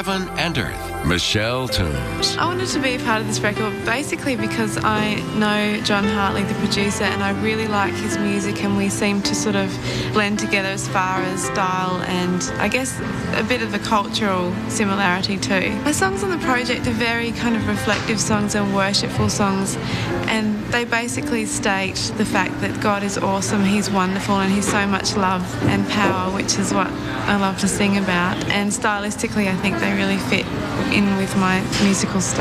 Heaven and Earth, Michelle Toombs. I wanted to be a part of this record basically because I know John Hartley, the producer, and I really like his music, and we seem to sort of blend together as far as style and I guess a bit of a cultural similarity too. My songs on the project are very kind of reflective songs and worshipful songs, and they basically state the fact that God is awesome, He's wonderful, and He's so much love and power, which is what I love to sing about. And stylistically, I think they really fit in with my musical style.